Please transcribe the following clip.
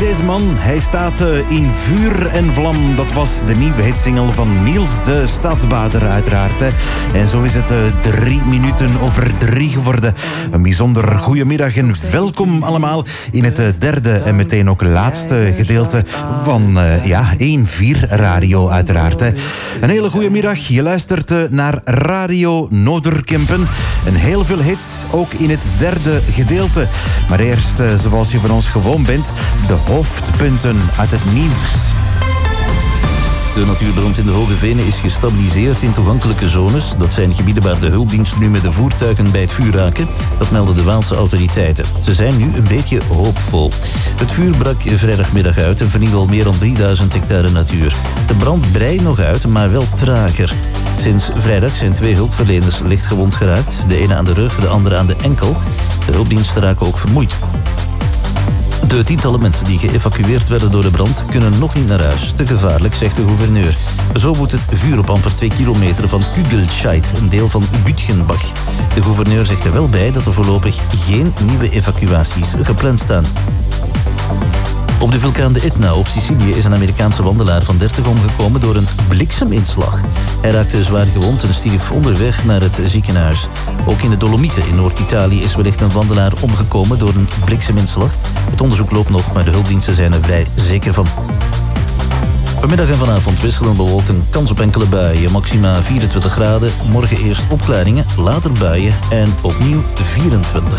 deze man. Hij staat in vuur en vlam. Dat was de nieuwe hitsingle van Niels de Stadsbader uiteraard. Hè. En zo is het 3 minuten over 3 geworden. Een bijzonder goedemiddag en welkom allemaal in het derde en meteen ook laatste gedeelte van 1-4 Radio uiteraard. Hè. Een hele goede middag. Je luistert naar Radio Noorderkempen. En heel veel hits, ook in het derde gedeelte. Maar eerst, zoals je van ons gewoon bent, de hoofdpunten uit het nieuws. De natuurbrand in de Hoge Venen is gestabiliseerd in toegankelijke zones. Dat zijn gebieden waar de hulpdienst nu met de voertuigen bij het vuur raken. Dat melden de Waalse autoriteiten. Ze zijn nu een beetje hoopvol. Het vuur brak vrijdagmiddag uit en vernielde al meer dan 3000 hectare natuur. De brand breidt nog uit, maar wel trager. Sinds vrijdag zijn 2 hulpverleners lichtgewond geraakt. De ene aan de rug, de andere aan de enkel. De hulpdiensten raken ook vermoeid. De tientallen mensen die geëvacueerd werden door de brand kunnen nog niet naar huis. Te gevaarlijk, zegt de gouverneur. Zo woedt het vuur op amper 2 kilometer van Kugelscheid, een deel van Bütgenbach. De gouverneur zegt er wel bij dat er voorlopig geen nieuwe evacuaties gepland staan. Op de vulkaan de Etna op Sicilië is een Amerikaanse wandelaar van 30 omgekomen door een blikseminslag. Hij raakte zwaar gewond en stierf onderweg naar het ziekenhuis. Ook in de Dolomieten in Noord-Italië is wellicht een wandelaar omgekomen door een blikseminslag. Het onderzoek loopt nog, maar de hulpdiensten zijn er vrij zeker van. Vanmiddag en vanavond wisselend bewolkt en kans op enkele buien. Maxima 24 graden, morgen eerst opklaringen, later buien en opnieuw 24.